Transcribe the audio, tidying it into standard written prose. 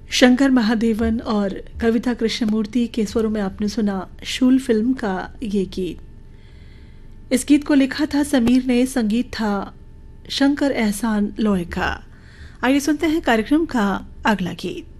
शंकर महादेवन और कविता कृष्णमूर्ति के स्वरों में आपने सुना शूल फिल्म का ये गीत। इस गीत को लिखा था समीर ने, संगीत था शंकर एहसान लोय का। आइए सुनते हैं कार्यक्रम का अगला गीत।